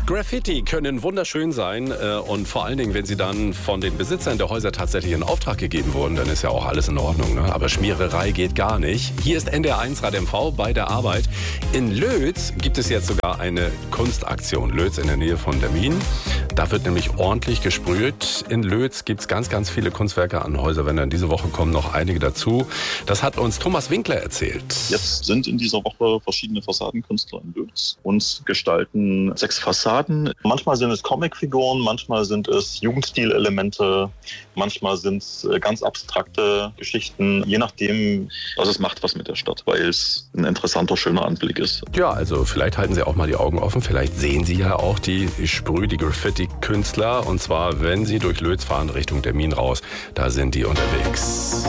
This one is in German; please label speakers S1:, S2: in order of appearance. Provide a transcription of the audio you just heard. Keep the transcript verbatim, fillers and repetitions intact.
S1: Graffiti können wunderschön sein äh, und vor allen Dingen, wenn sie dann von den Besitzern der Häuser tatsächlich in Auftrag gegeben wurden, dann ist ja auch alles in Ordnung. Ne? Aber Schmiererei geht gar nicht. Hier ist N D R eins Rad M V bei der Arbeit. In Lötz gibt es jetzt sogar eine Kunstaktion. Lötz in der Nähe von Demmin. Da wird nämlich ordentlich gesprüht. In Lötz gibt es ganz, ganz viele Kunstwerke an Häuserwänden. Diese Woche kommen noch einige dazu. Das hat uns Thomas Winkler erzählt.
S2: Jetzt sind in dieser Woche verschiedene Fassadenkünstler in Lötz und gestalten sechs Fassaden. Manchmal sind es Comicfiguren, manchmal sind es Jugendstilelemente, manchmal sind es ganz abstrakte Geschichten, je nachdem, was es macht, was mit der Stadt, weil es ein interessanter, schöner Anblick ist.
S1: Ja, also vielleicht halten Sie auch mal die Augen offen, vielleicht sehen Sie ja auch die Sprüh-, die Graffiti-Künstler und zwar, wenn Sie durch Lötz fahren Richtung Demmin raus, da sind die unterwegs.